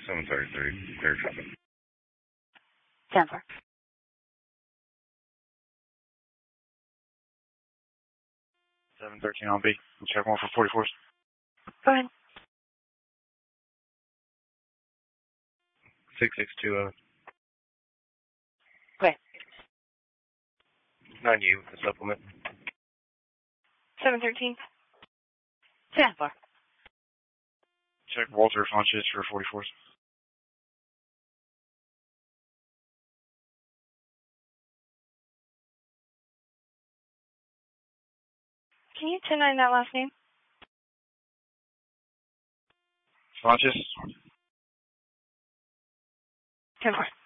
733, clear traffic. 10-4. 713 on B. We'll check one for 44s. Go ahead. 6620. Go ahead. 9U, the supplement. 713. 10-4. Check Walter Funches for 44s. Can you 10-9 that last name? Funches. 10-4.